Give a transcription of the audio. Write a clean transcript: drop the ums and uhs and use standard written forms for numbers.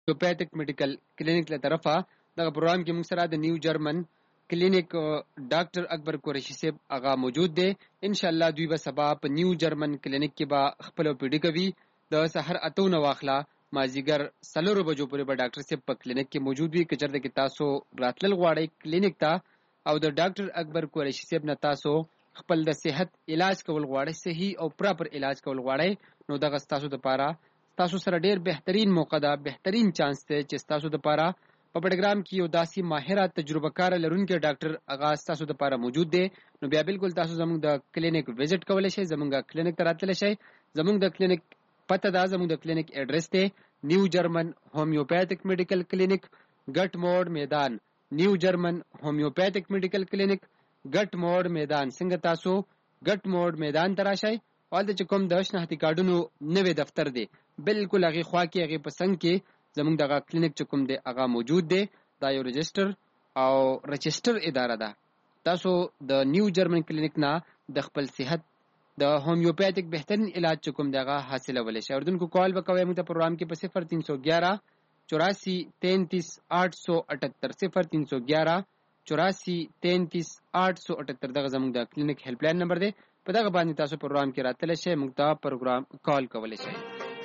هومیوپیتک میډیکل کلینیک له طرفه دغه پروګرام کې موږ سره د نیو جرمن کلینیک ډاکټر اکبر قریشي صاحب هغه موجود دی. ان شاء الله دوی به سبا په نیو جرمن کلینیک کې به خپل پیډي کوي. د سحر 8 واخلا مازیګر 4 بجو پورې به ډاکټر صاحب په کلینیک کې موجود وي. کچرته کې تاسو راتلل غواړئ کلینیک ته او د ډاکټر اکبر قریشي صاحب نه تاسو خپل د صحت علاج کول غواړئ، صحیح او پراپر علاج کول غواړئ، نو دغه تاسو لپاره تاسو سره ډیر بهترین موقع ده، بهترین چانس دی چې تاسو لپاره په پروګرام کې یو داسې ماهره تجربه کار لرونکي ډاکټر هغه تاسو لپاره موجود دی. نو بیا بالکل تاسو زموږ د کلینیک وزټ کولای شئ، زموږ کلینیک ته راتلی شئ. زموږ د کلینیک پته ده، زموږ د کلینیک ایډرس دی نیو جرمن هومیوپیتک میډیکل کلینیک، ګټ موډ میدان. نیو جرمن هومیوپیتک میډیکل کلینیک، ګټ موډ میدان. څنګه تاسو ګټ موډ میدان ته راشئ، والته چې کوم د شناختی کارډونو نوې دفتر دی بالکل هغه خوا کې هغه پسند کې زموږ دغه کلینیک چې کوم دی هغه موجود دی. دا یو رجستر او رجستر اداره ده. تاسو د نیو جرمن کلینیک نه د خپل صحت د هومیوپیتک بهترین علاج چې کوم دی هغه حاصلولی شئ. اردن کو کال وکوي موږ ته پروګرام کې په 0311 84 33 878 0311 84 33 878 دغه زموږ د کلینیک هیلپ لاین نمبر دی. په دغه باندې تاسو پروګرام کې راتلی شئ، موږ ته پروګرام کال کولی شئ.